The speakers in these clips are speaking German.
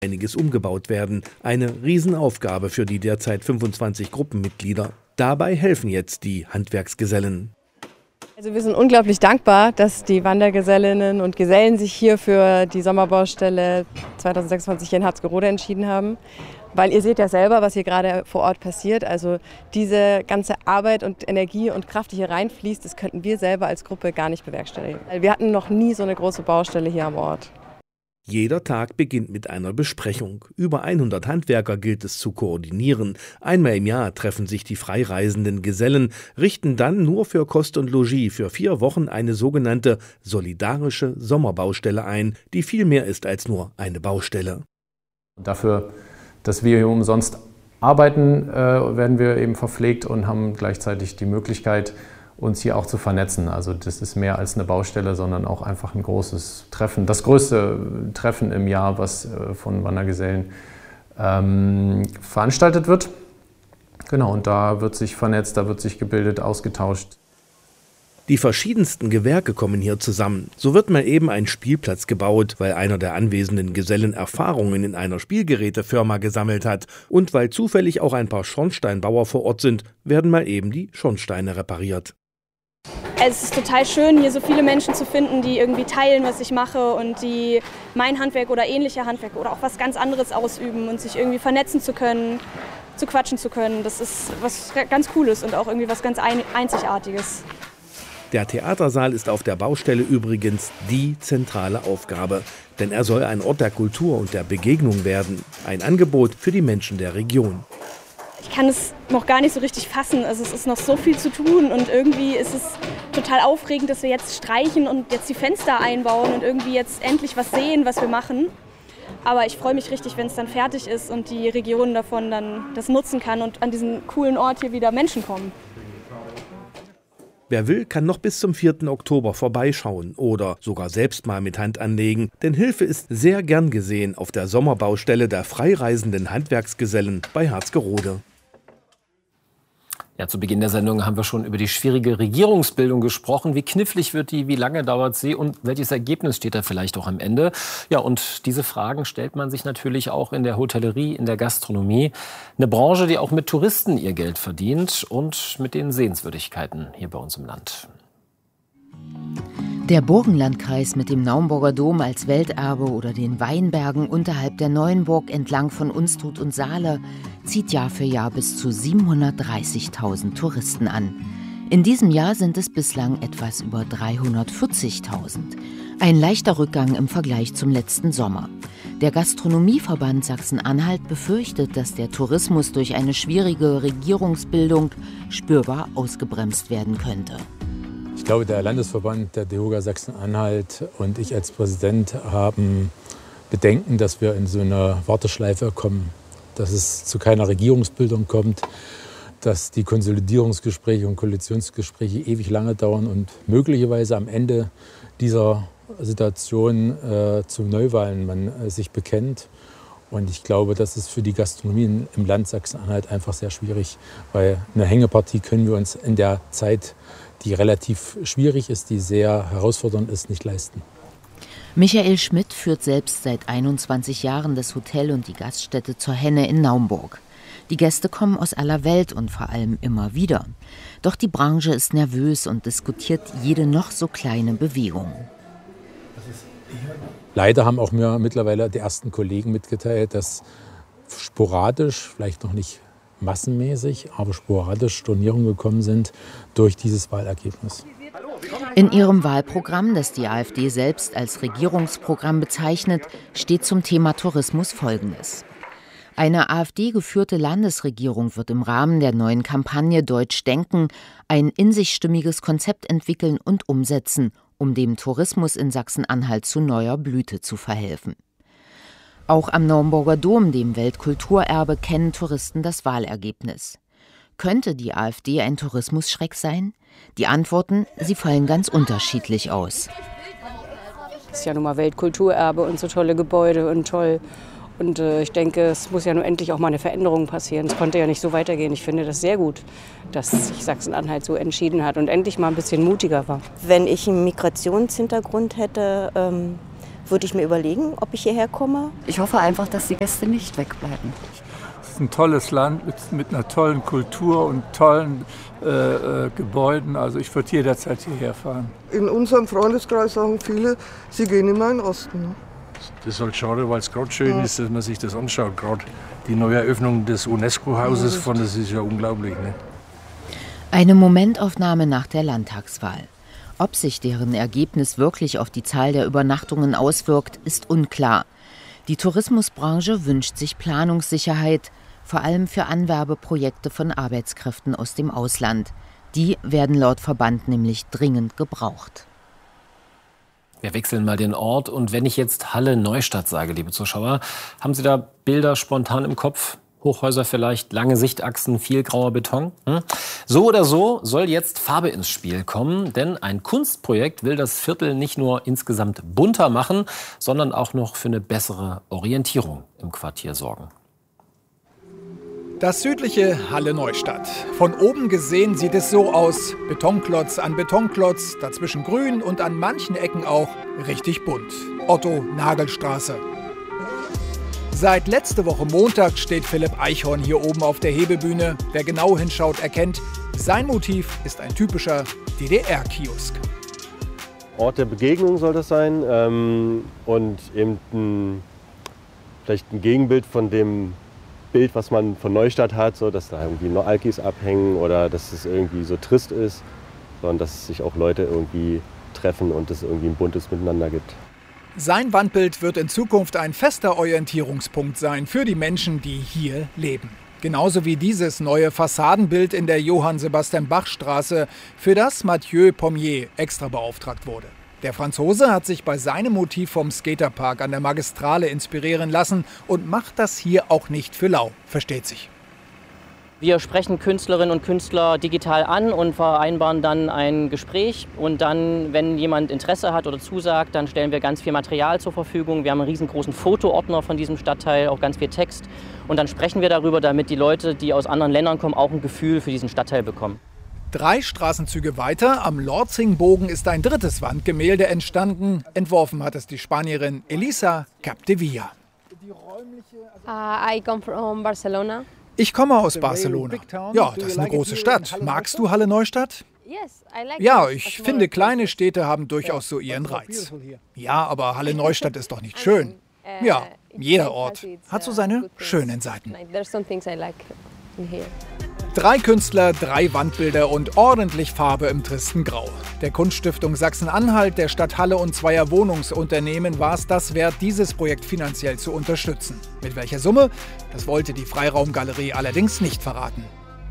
einiges umgebaut werden. Eine Riesenaufgabe für die derzeit 25 Gruppenmitglieder. Dabei helfen jetzt die Handwerksgesellen. Also wir sind unglaublich dankbar, dass die Wandergesellinnen und Gesellen sich hier für die Sommerbaustelle 2026 hier in Harzgerode entschieden haben. Weil ihr seht ja selber, was hier gerade vor Ort passiert. Also diese ganze Arbeit und Energie und Kraft, die hier reinfließt, das könnten wir selber als Gruppe gar nicht bewerkstelligen. Wir hatten noch nie so eine große Baustelle hier am Ort. Jeder Tag beginnt mit einer Besprechung. Über 100 Handwerker gilt es zu koordinieren. Einmal im Jahr treffen sich die freireisenden Gesellen, richten dann nur für Kost und Logis für 4 Wochen eine sogenannte solidarische Sommerbaustelle ein, die viel mehr ist als nur eine Baustelle. Dafür, dass wir hier umsonst arbeiten, werden wir eben verpflegt und haben gleichzeitig die Möglichkeit, uns hier auch zu vernetzen. Also das ist mehr als eine Baustelle, sondern auch einfach ein großes Treffen. Das größte Treffen im Jahr, was von Wandergesellen veranstaltet wird. Genau, und da wird sich vernetzt, da wird sich gebildet, ausgetauscht. Die verschiedensten Gewerke kommen hier zusammen. So wird mal eben ein Spielplatz gebaut, weil einer der anwesenden Gesellen Erfahrungen in einer Spielgerätefirma gesammelt hat. Und weil zufällig auch ein paar Schornsteinbauer vor Ort sind, werden mal eben die Schornsteine repariert. Es ist total schön, hier so viele Menschen zu finden, die irgendwie teilen, was ich mache und die mein Handwerk oder ähnliche Handwerk oder auch was ganz anderes ausüben und sich irgendwie vernetzen zu können, zu quatschen zu können. Das ist was ganz Cooles und auch irgendwie was ganz Einzigartiges. Der Theatersaal ist auf der Baustelle übrigens die zentrale Aufgabe. Denn er soll ein Ort der Kultur und der Begegnung werden. Ein Angebot für die Menschen der Region. Ich kann es noch gar nicht so richtig fassen. Also es ist noch so viel zu tun und irgendwie ist es total aufregend, dass wir jetzt streichen und jetzt die Fenster einbauen und irgendwie jetzt endlich was sehen, was wir machen. Aber ich freue mich richtig, wenn es dann fertig ist und die Region davon dann das nutzen kann und an diesen coolen Ort hier wieder Menschen kommen. Wer will, kann noch bis zum 4. Oktober vorbeischauen oder sogar selbst mal mit Hand anlegen. Denn Hilfe ist sehr gern gesehen auf der Sommerbaustelle der freireisenden Handwerksgesellen bei Harzgerode. Ja, zu Beginn der Sendung haben wir schon über die schwierige Regierungsbildung gesprochen. Wie knifflig wird die, wie lange dauert sie und welches Ergebnis steht da vielleicht auch am Ende? Ja, und diese Fragen stellt man sich natürlich auch in der Hotellerie, in der Gastronomie. Eine Branche, die auch mit Touristen ihr Geld verdient und mit den Sehenswürdigkeiten hier bei uns im Land. Der Burgenlandkreis mit dem Naumburger Dom als Welterbe oder den Weinbergen unterhalb der Neuenburg entlang von Unstrut und Saale zieht Jahr für Jahr bis zu 730.000 Touristen an. In diesem Jahr sind es bislang etwas über 340.000. Ein leichter Rückgang im Vergleich zum letzten Sommer. Der Gastronomieverband Sachsen-Anhalt befürchtet, dass der Tourismus durch eine schwierige Regierungsbildung spürbar ausgebremst werden könnte. Ich glaube, der Landesverband der DEHOGA Sachsen-Anhalt und ich als Präsident haben Bedenken, dass wir in so eine Warteschleife kommen, dass es zu keiner Regierungsbildung kommt, dass die Konsolidierungsgespräche und Koalitionsgespräche ewig lange dauern und möglicherweise am Ende dieser Situation zu Neuwahlen man sich bekennt. Und ich glaube, das ist für die Gastronomie im Land Sachsen-Anhalt einfach sehr schwierig, weil eine Hängepartie können wir uns in der Zeit, die relativ schwierig ist, die sehr herausfordernd ist, nicht leisten. Michael Schmidt führt selbst seit 21 Jahren das Hotel und die Gaststätte zur Henne in Naumburg. Die Gäste kommen aus aller Welt und vor allem immer wieder. Doch die Branche ist nervös und diskutiert jede noch so kleine Bewegung. Leider haben auch mir mittlerweile die ersten Kollegen mitgeteilt, dass sporadisch, vielleicht noch nicht massenmäßig, aber sporadisch Stornierungen gekommen sind durch dieses Wahlergebnis. In ihrem Wahlprogramm, das die AfD selbst als Regierungsprogramm bezeichnet, steht zum Thema Tourismus Folgendes. Eine AfD-geführte Landesregierung wird im Rahmen der neuen Kampagne Deutsch Denken ein in sich stimmiges Konzept entwickeln und umsetzen, um dem Tourismus in Sachsen-Anhalt zu neuer Blüte zu verhelfen. Auch am Naumburger Dom, dem Weltkulturerbe, kennen Touristen das Wahlergebnis. Könnte die AfD ein Tourismusschreck sein? Die Antworten, sie fallen ganz unterschiedlich aus. Es ist ja nun mal Weltkulturerbe und so tolle Gebäude und toll. Und ich denke, es muss ja nun endlich auch mal eine Veränderung passieren. Es konnte ja nicht so weitergehen. Ich finde das sehr gut, dass sich Sachsen-Anhalt so entschieden hat und endlich mal ein bisschen mutiger war. Wenn ich einen Migrationshintergrund hätte, würde ich mir überlegen, ob ich hierher komme. Ich hoffe einfach, dass die Gäste nicht wegbleiben. Es ist ein tolles Land mit einer tollen Kultur und tollen Gebäuden. Also ich würde jederzeit hierher fahren. In unserem Freundeskreis sagen viele, sie gehen immer in den Osten. Ne? Das ist halt schade, weil es gerade schön ist, dass man sich das anschaut. Gerade die Neueröffnung des UNESCO-Hauses, das ist ja unglaublich. Ne? Eine Momentaufnahme nach der Landtagswahl. Ob sich deren Ergebnis wirklich auf die Zahl der Übernachtungen auswirkt, ist unklar. Die Tourismusbranche wünscht sich Planungssicherheit, vor allem für Anwerbeprojekte von Arbeitskräften aus dem Ausland. Die werden laut Verband nämlich dringend gebraucht. Wir wechseln mal den Ort. Und wenn ich jetzt Halle Neustadt sage, liebe Zuschauer, haben Sie da Bilder spontan im Kopf? Hochhäuser vielleicht, lange Sichtachsen, viel grauer Beton. So oder so soll jetzt Farbe ins Spiel kommen, denn ein Kunstprojekt will das Viertel nicht nur insgesamt bunter machen, sondern auch noch für eine bessere Orientierung im Quartier sorgen. Das südliche Halle Neustadt. Von oben gesehen sieht es so aus. Betonklotz an Betonklotz, dazwischen grün und an manchen Ecken auch richtig bunt. Otto-Nagel-Straße. Seit letzte Woche Montag steht Philipp Eichhorn hier oben auf der Hebebühne. Wer genau hinschaut, erkennt, sein Motiv ist ein typischer DDR-Kiosk. Ort der Begegnung soll das sein und eben vielleicht ein Gegenbild von dem Bild, was man von Neustadt hat, so dass da irgendwie nur Alkis abhängen oder dass es irgendwie so trist ist, sondern dass sich auch Leute irgendwie treffen und es irgendwie ein buntes Miteinander gibt. Sein Wandbild wird in Zukunft ein fester Orientierungspunkt sein für die Menschen, die hier leben. Genauso wie dieses neue Fassadenbild in der Johann-Sebastian-Bach-Straße, für das Mathieu Pommier extra beauftragt wurde. Der Franzose hat sich bei seinem Motiv vom Skaterpark an der Magistrale inspirieren lassen und macht das hier auch nicht für lau, versteht sich. Wir sprechen Künstlerinnen und Künstler digital an und vereinbaren dann ein Gespräch. Und dann, wenn jemand Interesse hat oder zusagt, dann stellen wir ganz viel Material zur Verfügung. Wir haben einen riesengroßen Fotoordner von diesem Stadtteil, auch ganz viel Text. Und dann sprechen wir darüber, damit die Leute, die aus anderen Ländern kommen, auch ein Gefühl für diesen Stadtteil bekommen. 3 Straßenzüge weiter, am Lorzingbogen, ist ein drittes Wandgemälde entstanden. Entworfen hat es die Spanierin Elisa Capdevilla. I come from Barcelona. Ich komme aus Barcelona. Ja, das ist eine große Stadt. Magst du Halle Neustadt? Ja, ich finde, kleine Städte haben durchaus so ihren Reiz. Ja, aber Halle Neustadt ist doch nicht schön. Ja, jeder Ort hat so seine schönen Seiten. 3 Künstler, 3 Wandbilder und ordentlich Farbe im tristen Grau. Der Kunststiftung Sachsen-Anhalt, der Stadt Halle und 2er Wohnungsunternehmen war es das wert, dieses Projekt finanziell zu unterstützen. Mit welcher Summe? Das wollte die Freiraumgalerie allerdings nicht verraten.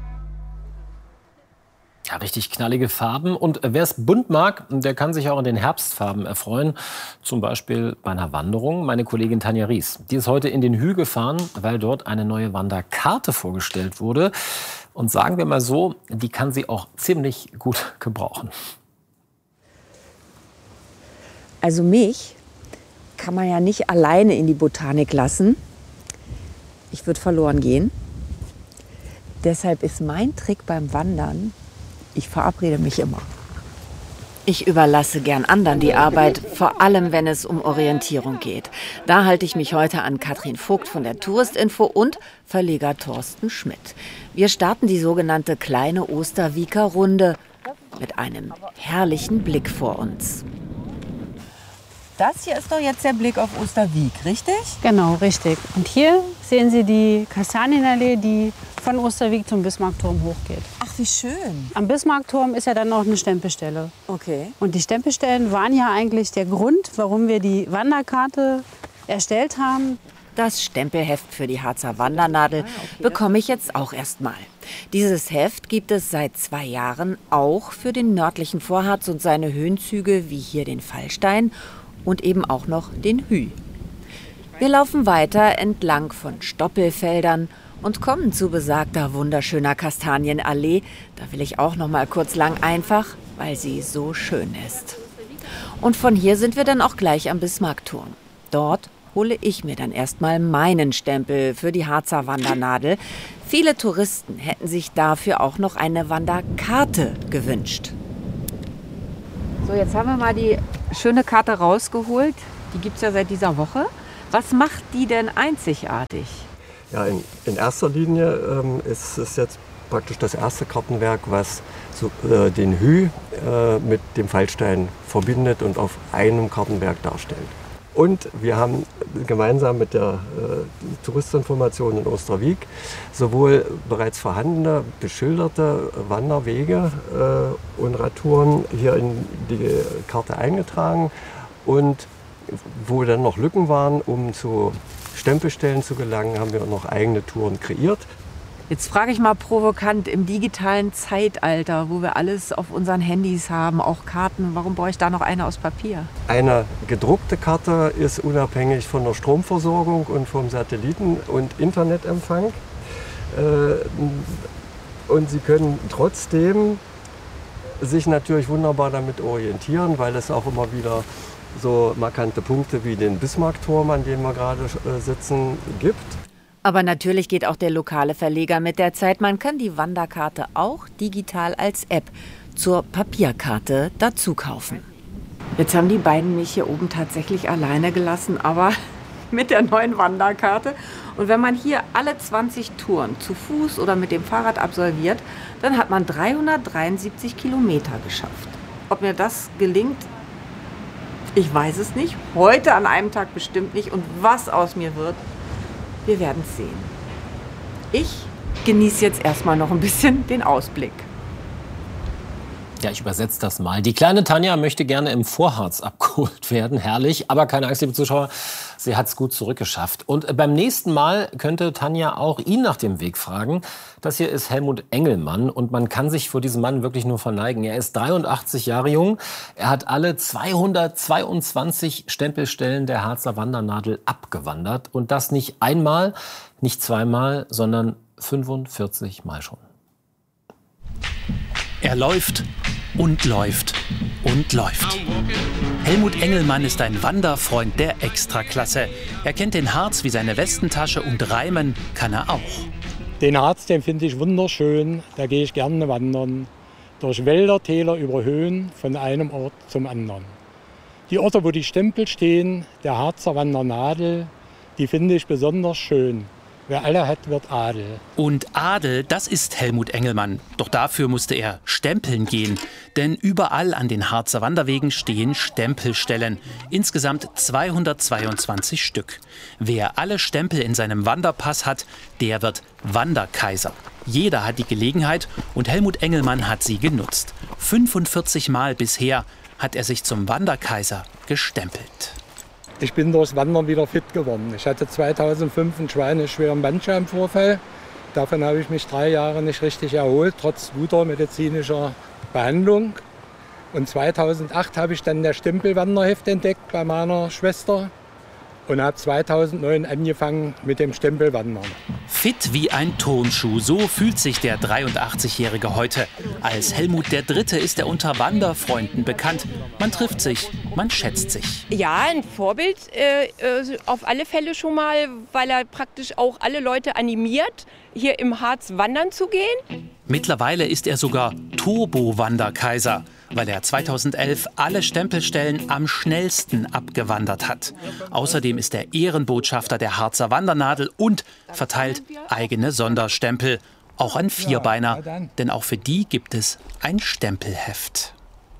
Ja, richtig knallige Farben. Und wer es bunt mag, der kann sich auch an den Herbstfarben erfreuen. Zum Beispiel bei einer Wanderung. Meine Kollegin Tanja Ries, die ist heute in den Hü gefahren, weil dort eine neue Wanderkarte vorgestellt wurde. Und sagen wir mal so, die kann sie auch ziemlich gut gebrauchen. Also mich kann man ja nicht alleine in die Botanik lassen. Ich würde verloren gehen. Deshalb ist mein Trick beim Wandern, ich verabrede mich immer. Ich überlasse gern anderen die Arbeit, vor allem wenn es um Orientierung geht. Da halte ich mich heute an Katrin Vogt von der Touristinfo und Verleger Thorsten Schmidt. Wir starten die sogenannte kleine Osterwieker-Runde mit einem herrlichen Blick vor uns. Das hier ist doch jetzt der Blick auf Osterwiek, richtig? Genau, richtig. Und hier sehen Sie die Kastanienallee, die von Osterwiek zum Bismarckturm hochgeht. Ach, wie schön. Am Bismarckturm ist ja dann auch eine Stempelstelle. Okay. Und die Stempelstellen waren ja eigentlich der Grund, warum wir die Wanderkarte erstellt haben. Das Stempelheft für die Harzer Wandernadel bekomme ich jetzt auch erst mal. Dieses Heft gibt es seit 2 Jahren auch für den nördlichen Vorharz und seine Höhenzüge, wie hier den Fallstein und eben auch noch den Hü. Wir laufen weiter entlang von Stoppelfeldern und kommen zu besagter wunderschöner Kastanienallee. Da will ich auch noch mal kurz lang, einfach weil sie so schön ist. Und von hier sind wir dann auch gleich am Bismarckturm. Dort hole ich mir dann erstmal meinen Stempel für die Harzer Wandernadel. Viele Touristen hätten sich dafür auch noch eine Wanderkarte gewünscht. So, jetzt haben wir mal die schöne Karte rausgeholt. Die gibt es ja seit dieser Woche. Was macht die denn einzigartig? Ja, in erster Linie ist es jetzt praktisch das erste Kartenwerk, was so, den Hü mit dem Feldstein verbindet und auf einem Kartenwerk darstellt. Und wir haben gemeinsam mit der Touristinformation in Osterwieck sowohl bereits vorhandene beschilderte Wanderwege und Radtouren hier in die Karte eingetragen. Und wo dann noch Lücken waren, um zu Stempelstellen zu gelangen, haben wir noch eigene Touren kreiert. Jetzt frage ich mal provokant, im digitalen Zeitalter, wo wir alles auf unseren Handys haben, auch Karten, warum brauche ich da noch eine aus Papier? Eine gedruckte Karte ist unabhängig von der Stromversorgung und vom Satelliten- und Internetempfang. Und Sie können trotzdem sich natürlich wunderbar damit orientieren, weil es auch immer wieder so markante Punkte wie den Bismarckturm, an dem wir gerade sitzen, gibt. Aber natürlich geht auch der lokale Verleger mit der Zeit. Man kann die Wanderkarte auch digital als App zur Papierkarte dazu kaufen. Jetzt haben die beiden mich hier oben tatsächlich alleine gelassen, aber mit der neuen Wanderkarte. Und wenn man hier alle 20 Touren zu Fuß oder mit dem Fahrrad absolviert, dann hat man 373 Kilometer geschafft. Ob mir das gelingt, ich weiß es nicht. Heute an einem Tag bestimmt nicht. Und was aus mir wird, wir werden es sehen. Ich genieße jetzt erstmal noch ein bisschen den Ausblick. Ja, ich übersetze das mal. Die kleine Tanja möchte gerne im Vorharz abgeholt werden. Herrlich. Aber keine Angst, liebe Zuschauer, sie hat es gut zurückgeschafft. Und beim nächsten Mal könnte Tanja auch ihn nach dem Weg fragen. Das hier ist Helmut Engelmann. Und man kann sich vor diesem Mann wirklich nur verneigen. Er ist 83 Jahre jung. Er hat alle 222 Stempelstellen der Harzer Wandernadel abgewandert. Und das nicht einmal, nicht zweimal, sondern 45 Mal schon. Er läuft und läuft und läuft. Helmut Engelmann ist ein Wanderfreund der Extraklasse. Er kennt den Harz wie seine Westentasche und reimen kann er auch. Den Harz, den finde ich wunderschön. Da gehe ich gerne wandern. Durch Wälder, Täler, über Höhen, von einem Ort zum anderen. Die Orte, wo die Stempel stehen, der Harzer Wandernadel, die finde ich besonders schön. Wer alle hat, wird Adel. Und Adel, das ist Helmut Engelmann. Doch dafür musste er stempeln gehen. Denn überall an den Harzer Wanderwegen stehen Stempelstellen. Insgesamt 222 Stück. Wer alle Stempel in seinem Wanderpass hat, der wird Wanderkaiser. Jeder hat die Gelegenheit und Helmut Engelmann hat sie genutzt. 45 Mal bisher hat er sich zum Wanderkaiser gestempelt. Ich bin durchs Wandern wieder fit geworden. Ich hatte 2005 einen schweineschweren Bandscheibenvorfall. Davon habe ich mich 3 Jahre nicht richtig erholt, trotz guter medizinischer Behandlung. Und 2008 habe ich dann das Stempelwanderheft entdeckt bei meiner Schwester und habe 2009 angefangen mit dem Stempelwandern. Fit wie ein Turnschuh, so fühlt sich der 83-Jährige heute. Als Helmut III. Ist er unter Wanderfreunden bekannt. Man trifft sich, man schätzt sich. Ja, ein Vorbild auf alle Fälle schon mal, weil er praktisch auch alle Leute animiert, hier im Harz wandern zu gehen. Mittlerweile ist er sogar Turbo-Wanderkaiser, weil er 2011 alle Stempelstellen am schnellsten abgewandert hat. Außerdem ist er Ehrenbotschafter der Harzer Wandernadel und verteilt eigene Sonderstempel, auch an Vierbeiner, denn auch für die gibt es ein Stempelheft.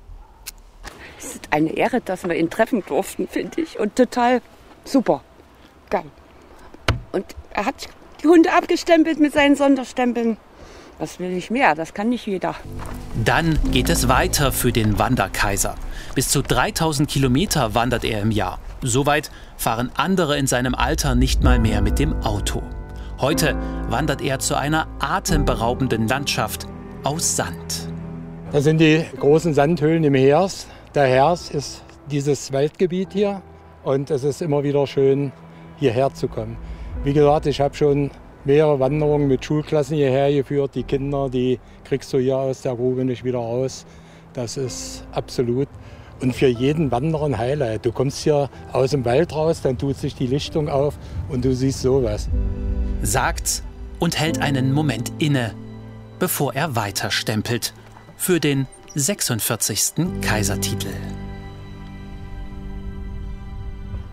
Es ist eine Ehre, dass wir ihn treffen durften, finde ich, und total super, geil. Und er hat die Hunde abgestempelt mit seinen Sonderstempeln. Was will ich mehr? Das kann nicht jeder. Dann geht es weiter für den Wanderkaiser. Bis zu 3000 Kilometer wandert er im Jahr. Soweit fahren andere in seinem Alter nicht mal mehr mit dem Auto. Heute wandert er zu einer atemberaubenden Landschaft aus Sand. Das sind die großen Sandhöhlen im Heers. Der Heers ist dieses Waldgebiet hier und es ist immer wieder schön, hierher zu kommen. Wie gesagt, ich habe schon mehrere Wanderungen mit Schulklassen hierher geführt. Die Kinder, die kriegst du hier aus der Grube nicht wieder raus. Das ist absolut. Und für jeden Wanderer ein Highlight. Du kommst hier aus dem Wald raus, dann tut sich die Lichtung auf und du siehst sowas. Sagt's und hält einen Moment inne, bevor er weiter stempelt. Für den 46. Kaisertitel.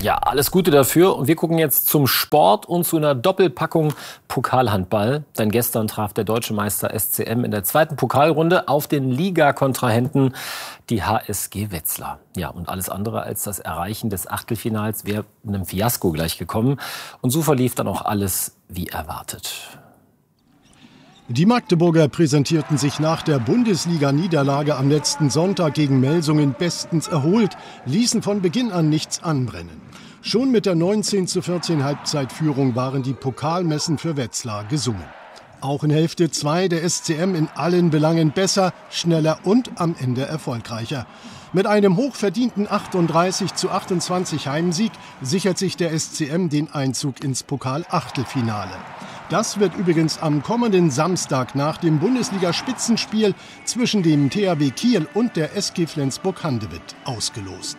Ja, alles Gute dafür. Und wir gucken jetzt zum Sport und zu einer Doppelpackung Pokalhandball. Denn gestern traf der deutsche Meister SCM in der zweiten Pokalrunde auf den Ligakontrahenten, die HSG Wetzlar. Ja, und alles andere als das Erreichen des Achtelfinals wäre einem Fiasko gleichgekommen. Und so verlief dann auch alles wie erwartet. Die Magdeburger präsentierten sich nach der Bundesliga-Niederlage am letzten Sonntag gegen Melsungen bestens erholt, ließen von Beginn an nichts anbrennen. Schon mit der 19:14 Halbzeitführung waren die Pokalmessen für Wetzlar gesungen. Auch in Hälfte 2 der SCM in allen Belangen besser, schneller und am Ende erfolgreicher. Mit einem hochverdienten 38:28 Heimsieg sichert sich der SCM den Einzug ins Pokal-Achtelfinale. Das wird übrigens am kommenden Samstag nach dem Bundesliga-Spitzenspiel zwischen dem THW Kiel und der SG Flensburg-Handewitt ausgelost.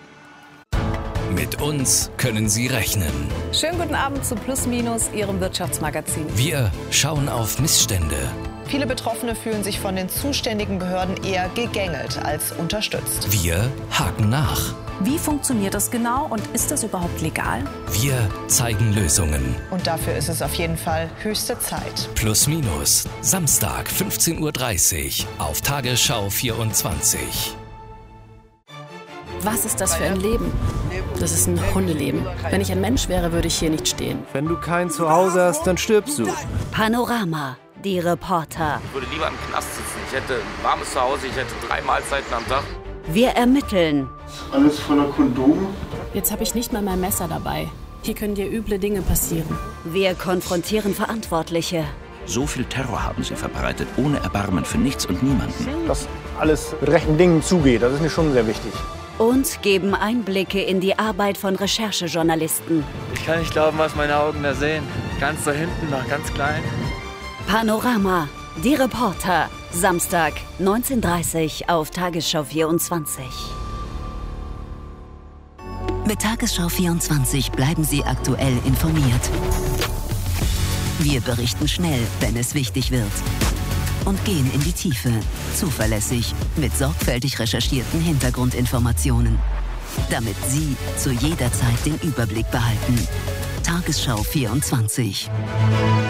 Mit uns können Sie rechnen. Schönen guten Abend zu Plus Minus, Ihrem Wirtschaftsmagazin. Wir schauen auf Missstände. Viele Betroffene fühlen sich von den zuständigen Behörden eher gegängelt als unterstützt. Wir haken nach. Wie funktioniert das genau und ist das überhaupt legal? Wir zeigen Lösungen. Und dafür ist es auf jeden Fall höchste Zeit. Plus Minus, Samstag 15:30 Uhr auf Tagesschau 24. Was ist das für ein Leben? Das ist ein Hundeleben. Wenn ich ein Mensch wäre, würde ich hier nicht stehen. Wenn du kein Zuhause hast, dann stirbst du. Panorama, die Reporter. Ich würde lieber im Knast sitzen. Ich hätte ein warmes Zuhause, ich hätte 3 Mahlzeiten am Tag. Wir ermitteln. Alles voller Kondome. Jetzt habe ich nicht mal mein Messer dabei. Hier können dir üble Dinge passieren. Wir konfrontieren Verantwortliche. So viel Terror haben sie verbreitet, ohne Erbarmen für nichts und niemanden. Dass alles mit rechten Dingen zugeht, das ist mir schon sehr wichtig. Und geben Einblicke in die Arbeit von Recherchejournalisten. Ich kann nicht glauben, was meine Augen da sehen. Ganz da hinten noch, ganz klein. Panorama, die Reporter. Samstag, 19:30 Uhr auf Tagesschau 24. Mit Tagesschau 24 bleiben Sie aktuell informiert. Wir berichten schnell, wenn es wichtig wird. Und gehen in die Tiefe, zuverlässig, mit sorgfältig recherchierten Hintergrundinformationen. Damit Sie zu jeder Zeit den Überblick behalten. Tagesschau 24.